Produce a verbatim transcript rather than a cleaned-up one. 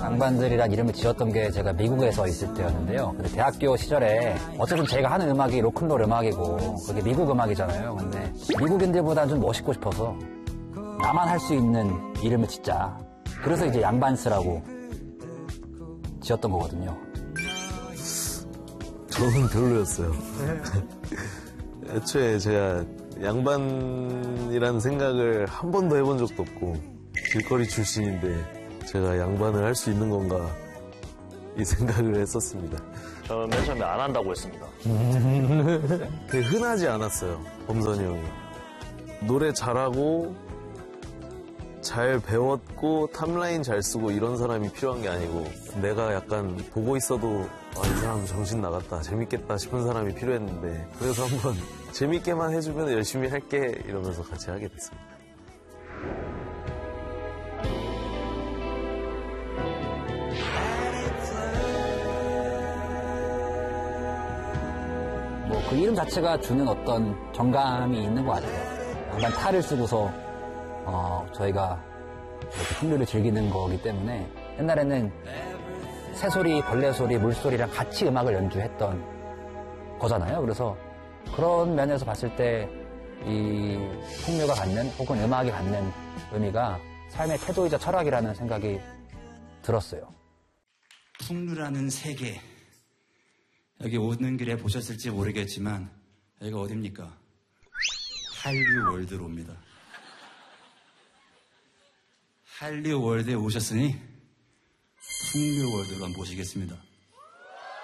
양반들이란 이름을 지었던 게 제가 미국에서 있을 때였는데요. 근데 대학교 시절에 어쨌든 제가 하는 음악이 로큰롤 음악이고 그게 미국 음악이잖아요. 근데 미국인들보다 좀 멋있고 싶어서 나만 할 수 있는 이름을 짓자. 그래서 이제 양반스라고 지었던 거거든요. 저는 별로였어요. 애초에 제가 양반이라는 생각을 한 번도 해본 적도 없고 길거리 출신인데 제가 양반을 할 수 있는 건가 이 생각을 했었습니다. 저는 맨 처음에 안 한다고 했습니다. 되게 흔하지 않았어요, 범선이 형이. 노래 잘하고 잘 배웠고 탑라인 잘 쓰고 이런 사람이 필요한 게 아니고 내가 약간 보고 있어도 아, 이 사람 정신 나갔다 재밌겠다 싶은 사람이 필요했는데 그래서 한번 재밌게만 해주면 열심히 할게 이러면서 같이 하게 됐습니다. 뭐 그 이름 자체가 주는 어떤 정감이 있는 것 같아요. 양반 탈을 쓰고서 어, 저희가 이렇게 풍류를 즐기는 거기 때문에 옛날에는 새소리, 벌레소리, 물소리랑 같이 음악을 연주했던 거잖아요. 그래서 그런 면에서 봤을 때 이 풍류가 갖는 혹은 음악이 갖는 의미가 삶의 태도이자 철학이라는 생각이 들었어요. 풍류라는 세계, 여기 오는 길에 보셨을지 모르겠지만 여기가 어딥니까? 한류 월드로 옵니다. 한류 월드에 오셨으니 풍류 월드로 한번 보시겠습니다.